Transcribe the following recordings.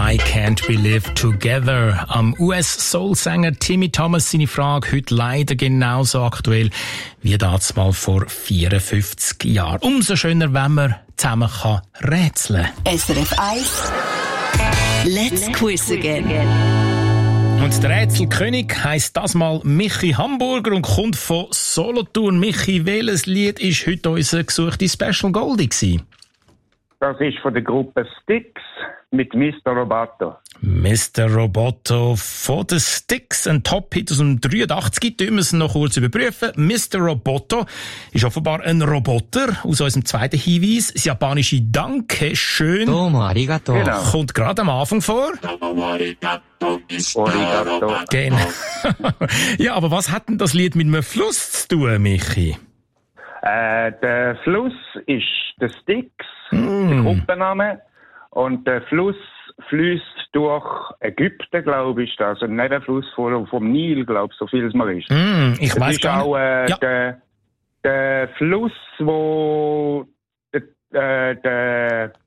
Why Can't We Live Together? Am US-Soul-Sänger Timmy Thomas seine Frage heute leider genauso aktuell wie damals vor 54 Jahren. Umso schöner, wenn man zusammen rätseln kann. SRF 1 Let's Quiz Again. Und der Rätselkönig heisst das mal Michi Hamburger und kommt von Solothurn. Michi, welches Lied ist heute unser gesuchte Special Goldie gewesen? Das ist von der Gruppe Styx mit Mr. Roboto. Mr. Roboto von den Styx, ein Top-Hit aus dem 83. Tun wir es noch kurz überprüfen. Mr. Roboto ist offenbar ein Roboter. Aus unserem zweiten Hinweis, das japanische Danke schön. Domo arigato. Genau. Kommt gerade am Anfang vor. Arigato. Genau. Ja, aber was hat denn das Lied mit einem Fluss zu tun, Michi? Der Fluss ist der Styx, der Gruppenname. Und der Fluss fließt durch Ägypten, glaube ich. Also ein Nebenfluss vom Nil, glaube ich, so viel es mal ist. Ich das weiss ist gar auch nicht. der Fluss, wo der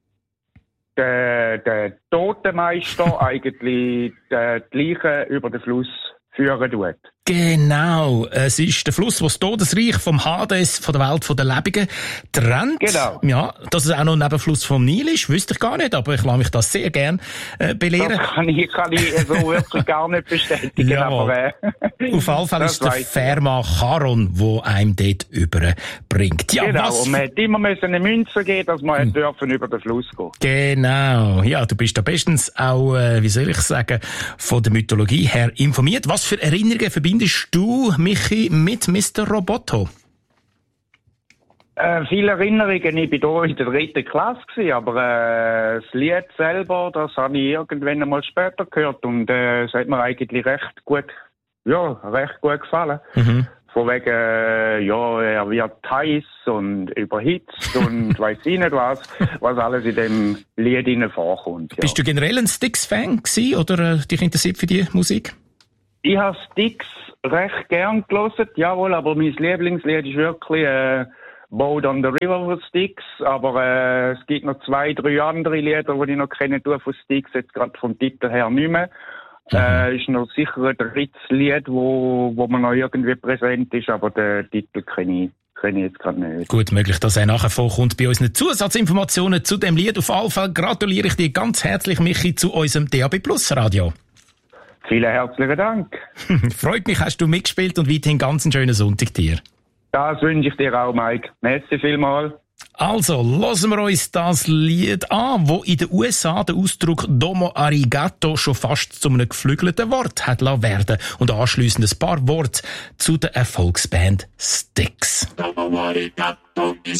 Totenmeister eigentlich die Leichen über den Fluss führen tut. Genau, es ist der Fluss, der das Todesreich vom Hades, von der Welt der Lebenden, trennt. Genau. Ja, dass es auch noch ein Nebenfluss vom Nil ist, wüsste ich gar nicht, aber ich lasse mich das sehr gern belehren. Das kann ich so wirklich gar nicht bestätigen. Ja, aber, auf jeden Fall ist der Ferma Charon, der einem dort überbringt. Ja, genau, was? und man hätte immer eine Münze geben, dass man dürfen über den Fluss gehen. Genau, ja, du bist da bestens auch, wie soll ich sagen, von der Mythologie her informiert. Was für Erinnerungen verbindest du, Michi, mit Mr. Roboto? Viele Erinnerungen, ich war hier in der 3. Klasse gewesen, aber das Lied selber, das habe ich irgendwann einmal später gehört und es hat mir eigentlich recht gut gefallen. Von wegen, er wird heiß und überhitzt und weiss ich nicht was alles in dem Lied vorkommt. Ja. Bist du generell ein Styx-Fan gewesen oder dich interessiert für die Musik? Ich habe Styx recht gern gehört, jawohl, aber mein Lieblingslied ist wirklich Boat on the River von Styx, aber es gibt noch 2, 3 andere Lieder, die ich noch kenne von Styx, jetzt gerade vom Titel her nicht mehr. Ist noch sicher ein drittes Lied, wo man noch irgendwie präsent ist, aber den Titel kenne ich jetzt gerade nicht. Gut möglich, dass er nachher vorkommt bei unseren Zusatzinformationen zu dem Lied. Auf jeden Fall gratuliere ich dir ganz herzlich, Michi, zu unserem DAB Plus Radio. Vielen herzlichen Dank. Freut mich, hast du mitgespielt und weiterhin ganz einen schönen Sonntag dir. Das wünsche ich dir auch, Mike. Merci vielmals. Also, lassen wir uns das Lied an, wo in den USA der Ausdruck Domo Arigato schon fast zu einem geflügelten Wort hat werden und anschliessend ein paar Worte zu der Erfolgsband Styx. Domo arigato,